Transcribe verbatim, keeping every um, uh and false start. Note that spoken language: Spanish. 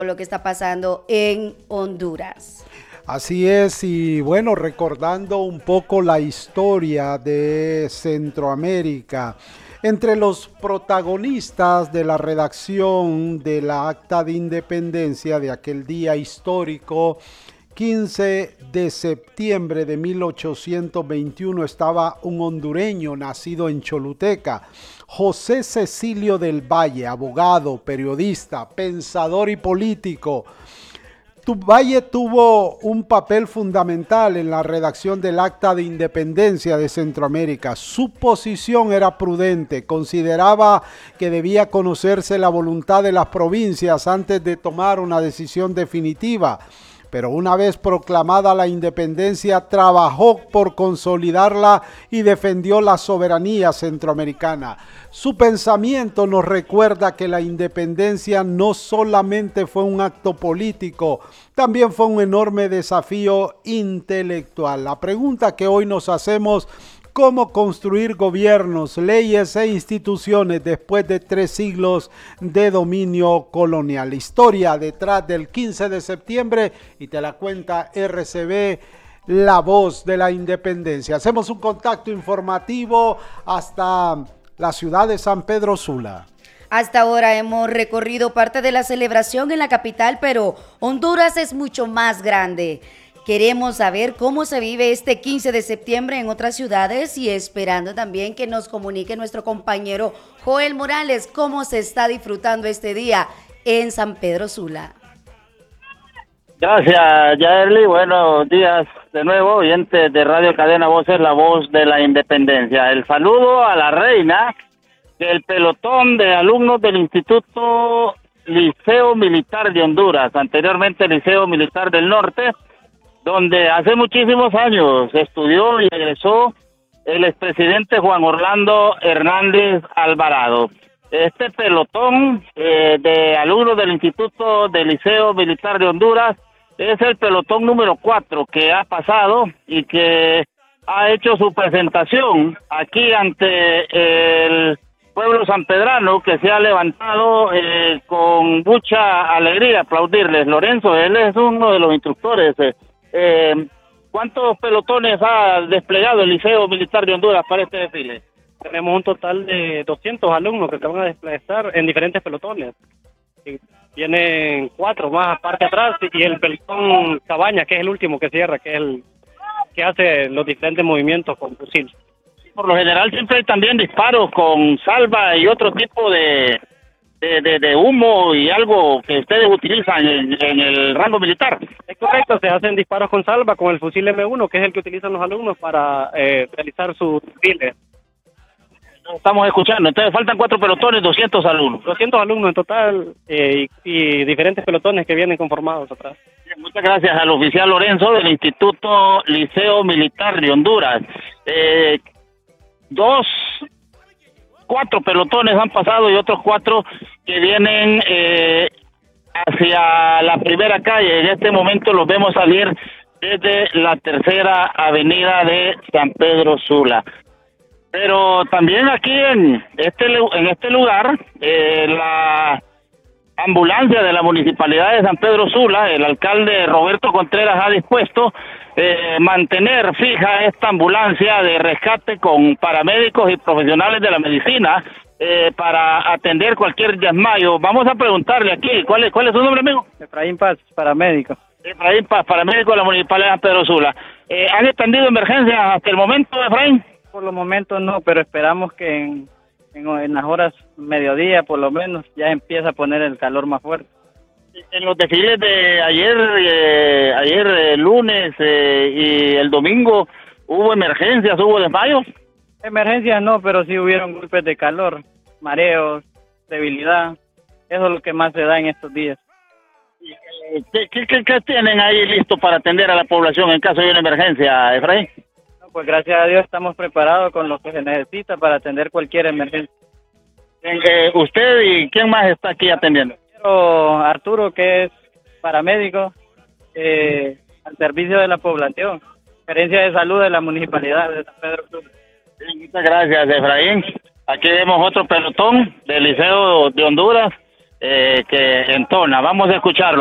lo que está pasando en Honduras. Así es, y bueno, recordando un poco la historia de Centroamérica, entre los protagonistas de la redacción de la Acta de Independencia de aquel día histórico, quince de septiembre de mil ochocientos veintiuno, estaba un hondureño nacido en Choluteca, José Cecilio del Valle, abogado, periodista, pensador y político. Valle tuvo un papel fundamental en la redacción del Acta de Independencia de Centroamérica. Su posición era prudente, consideraba que debía conocerse la voluntad de las provincias antes de tomar una decisión definitiva. Pero una vez proclamada la independencia, trabajó por consolidarla y defendió la soberanía centroamericana. Su pensamiento nos recuerda que la independencia no solamente fue un acto político, también fue un enorme desafío intelectual. La pregunta que hoy nos hacemos: ¿cómo construir gobiernos, leyes e instituciones después de tres siglos de dominio colonial? Historia detrás del quince de septiembre, y te la cuenta R C B, la voz de la independencia. Hacemos un contacto informativo hasta la ciudad de San Pedro Sula. Hasta ahora hemos recorrido parte de la celebración en la capital, pero Honduras es mucho más grande. Queremos saber cómo se vive este quince de septiembre en otras ciudades y esperando también que nos comunique nuestro compañero Joel Morales cómo se está disfrutando este día en San Pedro Sula. Gracias, Yaeli. Buenos días de nuevo, oyentes de Radio Cadena Voces, la voz de la independencia. El saludo a la reina del pelotón de alumnos del Instituto Liceo Militar de Honduras, anteriormente Liceo Militar del Norte, donde hace muchísimos años estudió y egresó el expresidente Juan Orlando Hernández Alvarado. Este pelotón eh, de alumnos del Instituto del Liceo Militar de Honduras es el pelotón número cuatro que ha pasado y que ha hecho su presentación aquí ante el pueblo sanpedrano, que se ha levantado eh, con mucha alegría, aplaudirles. Lorenzo, él es uno de los instructores. Eh, eh, ¿Cuántos pelotones ha desplegado el Liceo Militar de Honduras para este desfile? Tenemos un total de doscientos alumnos que se van a desplazar en diferentes pelotones. Y vienen cuatro más aparte atrás y el pelotón Cabaña, que es el último que cierra, que es el que hace los diferentes movimientos con fusil. Por lo general siempre hay también disparos con salva y otro tipo de, de, de, de humo y algo que ustedes utilizan en, en el rango militar. Es correcto, se hacen disparos con salva con el fusil eme uno, que es el que utilizan los alumnos para eh, realizar sus desfiles. Estamos escuchando, entonces faltan cuatro pelotones, doscientos alumnos. doscientos alumnos en total eh, y, y diferentes pelotones que vienen conformados atrás. Muchas gracias al oficial Lorenzo del Instituto Liceo Militar de Honduras. Eh, dos, cuatro pelotones han pasado y otros cuatro que vienen eh, hacia la primera calle. En este momento los vemos salir desde la tercera avenida de San Pedro Sula. Pero también aquí en este en este lugar, eh, la ambulancia de la Municipalidad de San Pedro Sula, el alcalde Roberto Contreras ha dispuesto eh, mantener fija esta ambulancia de rescate con paramédicos y profesionales de la medicina eh, para atender cualquier desmayo. Vamos a preguntarle aquí, ¿cuál es, cuál es su nombre, amigo? Efraín Paz, paramédico. Efraín Paz, paramédico de la Municipalidad de San Pedro Sula. Eh, ¿Han extendido emergencias hasta el momento, Efraín? Por los momentos no, pero esperamos que en, en, en las horas mediodía, por lo menos, ya empieza a poner el calor más fuerte. En los desfiles de ayer, eh, ayer eh, lunes eh, y el domingo, ¿hubo emergencias, hubo desmayos? Emergencias no, pero sí hubieron golpes de calor, mareos, debilidad. Eso es lo que más se da en estos días. ¿Qué, qué, qué, qué tienen ahí listo para atender a la población en caso de una emergencia, Efraín? Pues gracias a Dios estamos preparados con lo que se necesita para atender cualquier emergencia. Eh, ¿Usted y quién más está aquí atendiendo? Pero Arturo, que es paramédico, eh, al servicio de la población, gerencia de salud de la Municipalidad de San Pedro Sula. Sí, muchas gracias, Efraín. Aquí vemos otro pelotón del Liceo de Honduras eh, que entona. Vamos a escucharlo.